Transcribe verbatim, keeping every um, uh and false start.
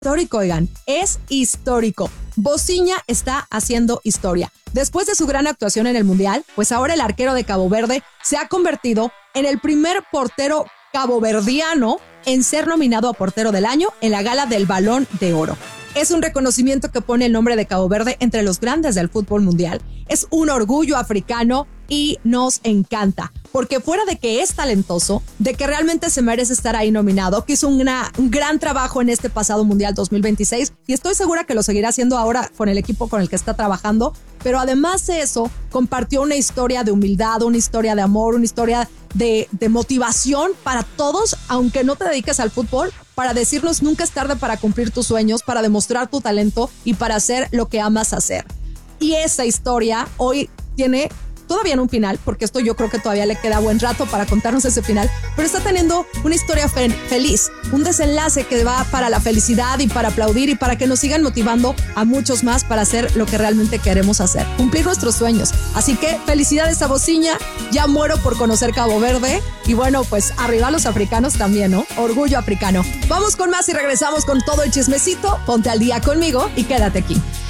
Histórico, oigan, es histórico. Bociña está haciendo historia. Después de su gran actuación en el Mundial, pues ahora el arquero de Cabo Verde se ha convertido en el primer portero caboverdiano en ser nominado a portero del año en la gala del Balón de Oro. Es un reconocimiento que pone el nombre de Cabo Verde entre los grandes del fútbol mundial. Es un orgullo africano y nos encanta, porque fuera de que es talentoso, de que realmente se merece estar ahí nominado, que hizo una, un gran trabajo en este pasado Mundial dos mil veintiséis, y estoy segura que lo seguirá haciendo ahora con el equipo con el que está trabajando, pero además de eso, compartió una historia de humildad, una historia de amor, una historia de, de motivación para todos, aunque no te dediques al fútbol, para decirnos nunca es tarde para cumplir tus sueños, para demostrar tu talento y para hacer lo que amas hacer. Y esa historia hoy tiene todavía no un final, porque esto yo creo que todavía le queda buen rato para contarnos ese final, pero está teniendo una historia fe- feliz, un desenlace que va para la felicidad y para aplaudir y para que nos sigan motivando a muchos más para hacer lo que realmente queremos hacer, cumplir nuestros sueños. Así que felicidades a Bociña, ya muero por conocer Cabo Verde y bueno, pues arriba los africanos también, ¿no? Orgullo africano. Vamos con más y regresamos con todo el chismecito. Ponte al día conmigo y quédate aquí.